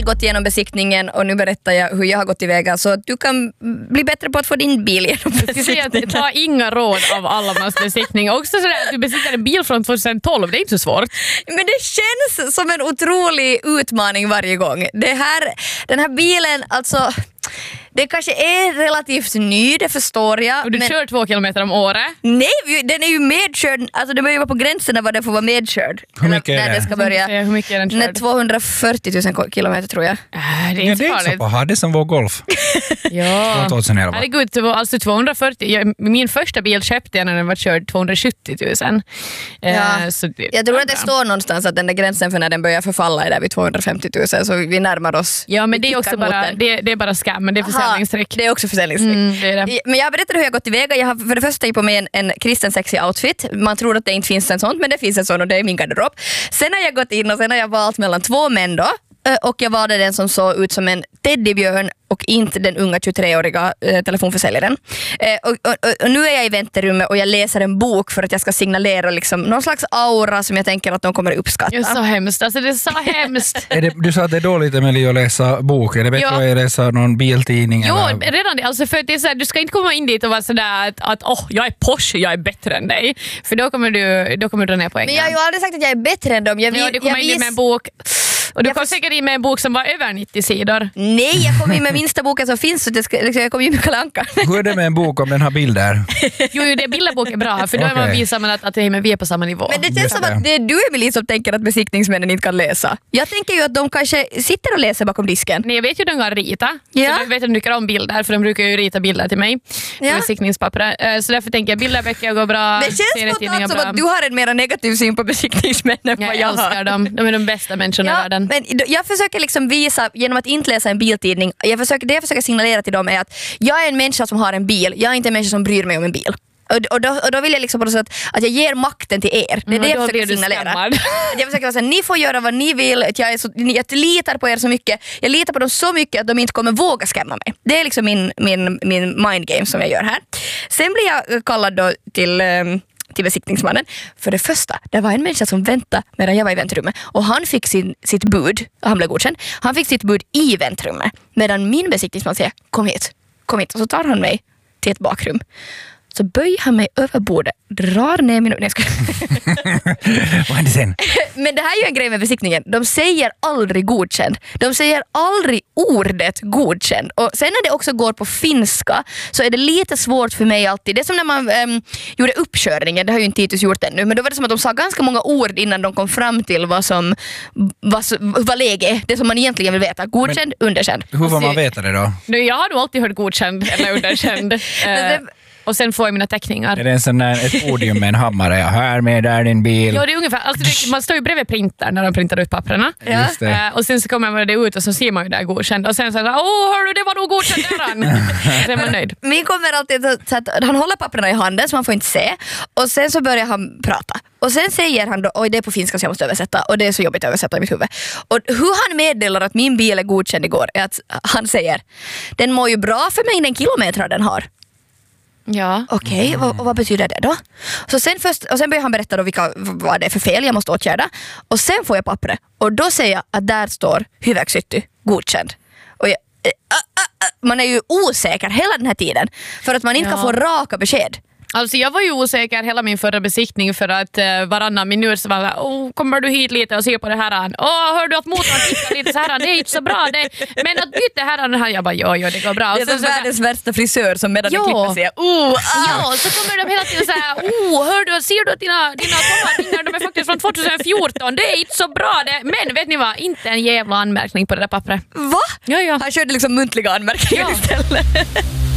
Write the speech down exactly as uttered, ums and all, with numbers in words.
gått igenom besiktningen och nu berättar jag hur jag har gått tillväga så att du kan bli bättre på att få din bil genom besiktningen. Ta inga råd av Almas besiktning. Också sådär att du besitter en bil från tjugohundratolv, det är inte så svårt. Men det känns som en otrolig utmaning varje gång. Det här, den här bilen, alltså... Det kanske är relativt ny, det förstår jag. Och du men... kör två kilometer om året? Nej, den är ju medkörd. Alltså det börjar ju vara på gränsen när det får vara medkörd. Hur mycket Eller, är det? det ska börja. Hur mycket är den körd? tvåhundrafyrtio tusen kilometer tror jag. Äh, det är ja, inte det är farligt. så på. Det är som vår Golf. Ja. tjugoelva. Herregud, det var alltså tvåhundrafyrtio. Jag, min första bil köpte jag när den var körd tvåhundrasjuttio tusen. Ja. Eh, så det, jag tror att det står någonstans att den där gränsen för när den börjar förfalla är där vid tvåhundrafemtio tusen, så vi närmar oss. Ja, men det är också bara, det, det är bara skam, men det är försäljningstrick. Det är också försäljningstrick. Mm, det är det. Men jag berättade hur jag gått tillväga. Jag har för det första på mig en, en kristen sexy outfit. Man tror att det inte finns en sån, men det finns en sån och det är min garderob. Sen har jag gått in och sen har jag valt mellan två män då. Och jag valde den som såg ut som en teddybjörn och inte den unga tjugotreåriga eh, telefonförsäljaren. Eh, och, och, och nu är jag i väntrummet och jag läser en bok för att jag ska signalera liksom någon slags aura som jag tänker att de kommer att uppskatta. Det är så hemskt, alltså det är så hemskt. Är det, du sa att det är dåligt Emilie att läsa bok. Är det bättre ja. att läsa någon biltidning? Jo, eller? redan det. Alltså för att det är så här, du ska inte komma in dit och vara sådär att, att oh, jag är Porsche, jag är bättre än dig. För då kommer du, då kommer du dra ner poängen. Men jag har ju aldrig sagt att jag är bättre än dem. Jag vill, ja, du kommer jag in vis... med en bok. Och du jag kom för... säkert in med en bok som var över nittio sidor. Nej, jag kom in med minsta boken som finns. Så det ska, liksom, jag kom in med Kalle Anka. Hur är det med en bok om den har bilder? Jo, jo det bilderbok är bra. För då okay. är man visar man att, att men vi är på samma nivå. Men det känns som att det är du, Emilie, som tänker att besiktningsmännen inte kan läsa. Jag tänker ju att de kanske sitter och läser bakom disken. Nej, jag vet ju att de kan rita. Ja. Så jag vet att de tycker om bilder. För de brukar ju rita bilder till mig. Ja. Besiktningspapper. Så därför tänker jag bilderböcker går bra. Det känns spontant som bra. att du har en mer negativ syn på besiktningsmännen. Ja, vad jag jag älskar har. dem. De är de bästa människorna Ja, i världen. men jag försöker liksom visa, genom att inte läsa en biltidning, jag försöker, det jag försöker signalera till dem är att jag är en människa som har en bil, jag är inte en människa som bryr mig om en bil. Och, och, då, och då vill jag liksom på något sätt att jag ger makten till er. Det är mm, det jag försöker signalera. Jag försöker vara så här, ni får göra vad ni vill, att jag, är så, jag litar på er så mycket. Jag litar på dem så mycket att de inte kommer våga skämma mig. Det är liksom min, min, min mind game som jag gör här. Sen blir jag kallad då till... Um, till besiktningsmannen. För det första, det var en människa som väntade medan jag var i väntrummet. Och han fick sin, sitt bud, han blev godkänd. Han fick sitt bud i väntrummet. Medan min besiktningsman säger, kom hit, kom hit. Och så tar han mig till ett bakrum. Så böjer han mig över bordet, drar ner min... Nej, ska... Vad hände sen? Men det här är ju en grej med besiktningen. De säger aldrig godkänd. De säger aldrig ordet godkänd. Och sen när det också går på finska så är det lite svårt för mig alltid. Det är som när man um, gjorde uppkörningen. Det har ju inte Titus gjort ännu. Men då var det som att de sa ganska många ord innan de kom fram till vad som vad, vad läge är. Det som man egentligen vill veta. Godkänd, men, underkänd. Hur får man veta det då? Nu, jag har nog alltid hört godkänd eller underkänd. eh, och sen får jag mina teckningar. Är det en sån där, ett podium med en hammare? Här med där din bil. Ja, det är ungefär. Alltså, det, man står ju bredvid printern när de printar ut papperna. Ja. Just det. Eh, och sen så kommer man det ut och så ser man ju där godkänd. Och sen så här, åh hörru, det var nog godkänd där han. Så är man nöjd. Min kommer alltid så att han håller papperna i handen så man får inte se. Och sen så börjar han prata. Och sen säger han då, oj det är på finska så jag måste översätta. Och det är så jobbigt att översätta i mitt huvud. Och hur han meddelar att min bil är godkänd igår är att han säger, den mår ju bra för mängden kilometrar den har. Ja. Okej, okay, och, och vad betyder det då? Så sen först, och sen börjar han berätta då vilka, vad det är för fel jag måste åtgärda. Och sen får jag pappret. Och då säger jag att där står hyväksytty, godkänd. Och jag, äh, äh, äh, man är ju osäker hela den här tiden. För att man inte ja. kan få raka besked. Alltså jag var ju osäker hela min förra besiktning för att eh, varannan minut så var jag, oh, kommer du hit lite och se på det här? Åh, hör du att motorn tickar lite så här? Det är inte så bra. Det, men att byta här och det här, jag bara, ja, ja, det går bra. Det är som världens värsta frisör som medan ja. du klipper säger, oh, ah. Ja, så kommer de hela tiden så här, oh, hör du, ser du att dina, dina tommarringar, de är faktiskt från tjugohundrafjorton, det är inte så bra. Det. Men vet ni vad, inte en jävla anmärkning på det där pappret. Va? Ja, ja. Han körde liksom muntliga anmärkningar ja. istället.